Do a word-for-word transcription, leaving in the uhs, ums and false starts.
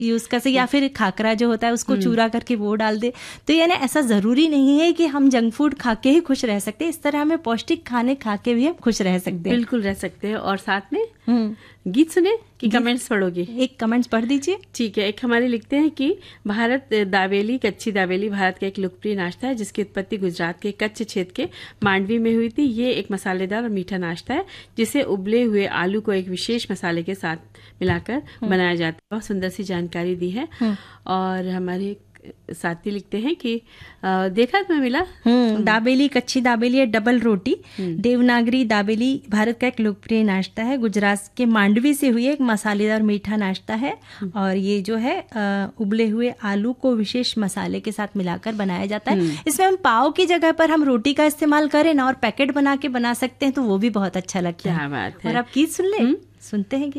Use कर सकते, या फिर खाकरा जो होता है उसको चूरा करके वो डाल दे। तो यानी ऐसा जरूरी नहीं है कि हम जंक फूड खा के ही खुश रह सकते हैं, इस तरह हमें पौष्टिक खाने खा के भी हम खुश रह सकते हैं। बिल्कुल रह सकते हैं। और साथ में गीत सुने कि कमेंट्स पढ़ोगे? एक कमेंट्स पढ़ दीजिए। ठीक है। एक हमारे लिखते हैं कि भारत दाबेली, कच्ची दाबेली भारत का एक लोकप्रिय नाश्ता है जिसकी उत्पत्ति गुजरात के कच्छ क्षेत्र के मांडवी में हुई थी। ये एक मसालेदार और मीठा नाश्ता है जिसे उबले हुए आलू को एक विशेष मसाले के साथ मिलाकर बनाया जाता है। बहुत सुंदर सी जानकारी दी है। और हमारे साथी लिखते हैं कि आ, देखा तुम्हें मिला दाबेली, कच्ची दाबेली है डबल रोटी। देवनागरी दाबेली भारत का एक लोकप्रिय नाश्ता है, गुजरात के मांडवी से हुई एक मसालेदार मीठा नाश्ता है। और ये जो है आ, उबले हुए आलू को विशेष मसाले के साथ मिलाकर बनाया जाता है। इसमें हम पाव की जगह पर हम रोटी का इस्तेमाल करें ना और पैकेट बना के बना सकते हैं तो वो भी बहुत अच्छा लगता है। क्या बात है। और आप गीत सुन ले, सुनते हैं गीत।